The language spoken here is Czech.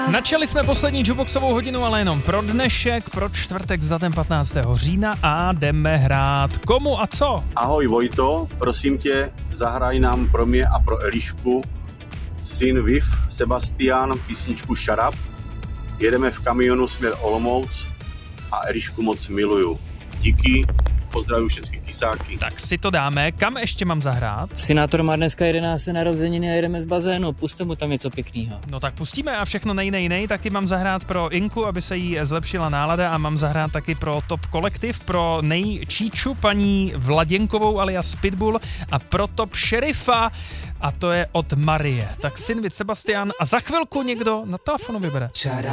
Načali jsme poslední jukeboxovou hodinu, ale jenom pro dnešek, pro čtvrtek s datem 15. října a jdeme hrát komu a co. Ahoj Vojto, prosím tě, zahraj nám pro mě a pro Elišku Syn Viv, Sebastian, písničku Shut Up. Jedeme v kamionu směr Olomouc a Elišku moc miluju. Díky, pozdravuju všechny kysáky. Tak si to dáme, kam ještě mám zahrát? Synátor má dneska 11. narozeniny a jedeme z bazénu, puste mu tam něco pěknýho. No tak pustíme a všechno nej, taky mám zahrát pro Inku, aby se jí zlepšila nálada a mám zahrát taky pro Top Kolektiv, pro Číču, paní Vladěnkovou alias Pitbull a pro Top Šerifa a to je od Marie. Tak Syn Viv, Sebastian a za chvilku někdo na telefonu vybere. Shut